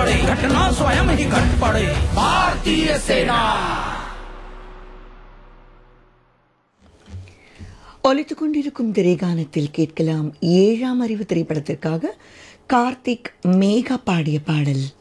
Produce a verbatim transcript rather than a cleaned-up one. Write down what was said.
पड़े, घटना स्वयं ही घट पड़े। भारतीय सेना। ஒலித்துக் கொண்டிருக்கும் திரைகானத்தில் கேட்கலாம் ஏழாம் அறிவு திரைப்படத்திற்காக கார்த்திக் மேகா பாடிய பாடல்.